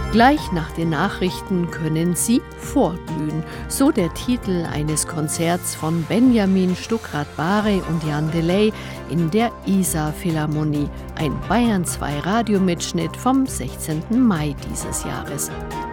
Gleich nach den Nachrichten können Sie vorglühen, so der Titel eines Konzerts von Benjamin Stuckrad-Barre und Jan Delay in der Isar Philharmonie, ein Bayern 2 Radiomitschnitt vom 16. Mai dieses Jahres.